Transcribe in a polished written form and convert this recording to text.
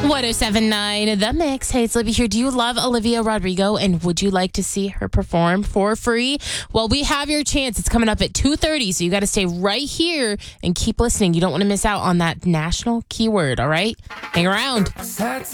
1079 The Mix. Hey, it's Libby here. Do you love Olivia Rodrigo and would you like to see her perform for free? Well, we have your chance. It's coming up at 2:30, so you got to stay right here and keep listening. You don't want to miss out on that national keyword, all right? Hang around.